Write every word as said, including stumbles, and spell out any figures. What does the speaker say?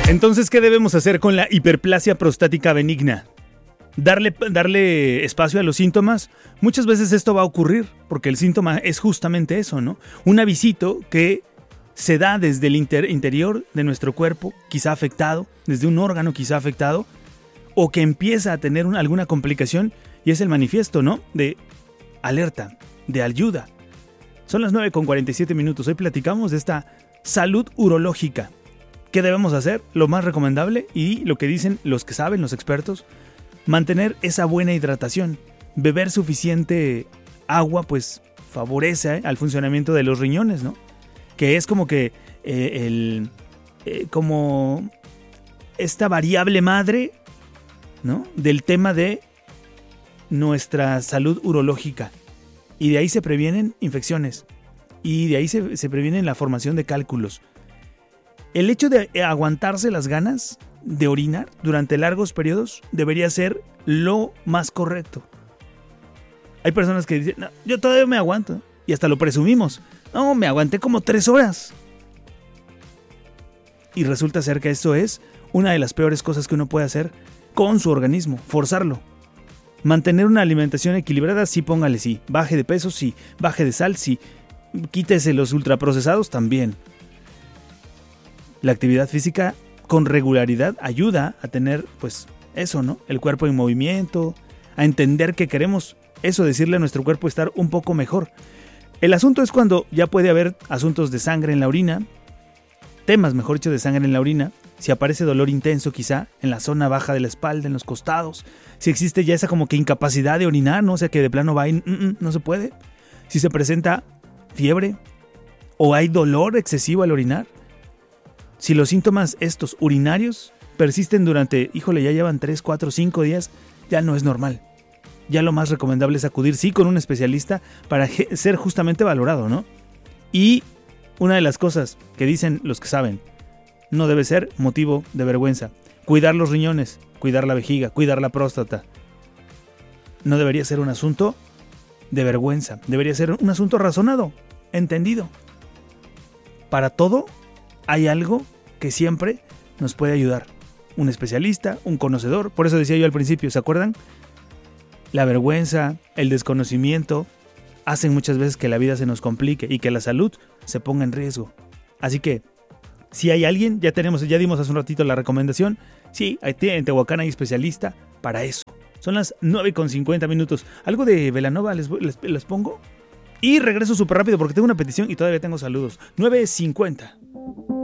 Entonces, ¿qué debemos hacer con la hiperplasia prostática benigna? Darle, darle espacio a los síntomas. Muchas veces esto va a ocurrir porque el síntoma es justamente eso, ¿no? Un avisito que se da desde el inter- interior de nuestro cuerpo, quizá afectado, desde un órgano quizá afectado, o que empieza a tener una, alguna complicación, y es el manifiesto, ¿no? De alerta, de ayuda. Son las nueve con cuarenta y siete minutos. Hoy platicamos de esta salud urológica. ¿Qué debemos hacer? Lo más recomendable y lo que dicen los que saben, los expertos, mantener esa buena hidratación. Beber suficiente agua, pues favorece ¿eh? al funcionamiento de los riñones, ¿no? Que es como que eh, el eh, como esta variable madre, ¿no? Del tema de nuestra salud urológica. Y de ahí se previenen infecciones. Y de ahí se, se previene la formación de cálculos. El hecho de aguantarse las ganas de orinar durante largos periodos debería ser lo más correcto. Hay personas que dicen, no, yo todavía me aguanto. Y hasta lo presumimos. No, me aguanté como tres horas. Y resulta ser que esto es una de las peores cosas que uno puede hacer con su organismo. Forzarlo. Mantener una alimentación equilibrada, sí, póngale sí. Baje de peso, sí. Baje de sal, sí. Quítese los ultraprocesados, también. La actividad física con regularidad ayuda a tener, pues, eso, ¿no? El cuerpo en movimiento, a entender que queremos, eso, decirle a nuestro cuerpo estar un poco mejor. El asunto es cuando ya puede haber asuntos de sangre en la orina, temas, mejor dicho, de sangre en la orina, si aparece dolor intenso quizá en la zona baja de la espalda, en los costados, si existe ya esa como que incapacidad de orinar, ¿no? O sea, que de plano va y mm, mm, no se puede. Si se presenta fiebre o hay dolor excesivo al orinar. Si los síntomas estos urinarios persisten durante, híjole, ya llevan tres, cuatro, cinco días, ya no es normal. Ya lo más recomendable es acudir, sí, con un especialista para ser justamente valorado, ¿no? Y una de las cosas que dicen los que saben, no debe ser motivo de vergüenza. Cuidar los riñones, cuidar la vejiga, cuidar la próstata. No debería ser un asunto de vergüenza. Debería ser un asunto razonado, entendido. Para todo hay algo que siempre nos puede ayudar. Un especialista, un conocedor. Por eso decía yo al principio, ¿se acuerdan? La vergüenza, el desconocimiento hacen muchas veces que la vida se nos complique y que la salud se ponga en riesgo. Así que, si hay alguien, ya tenemos, ya dimos hace un ratito la recomendación. Sí, en Tehuacán hay especialista para eso. Son las nueve con cincuenta minutos. Algo de Belanova les, les, les pongo. Y regreso súper rápido porque tengo una petición y todavía tengo saludos. nueve cincuenta.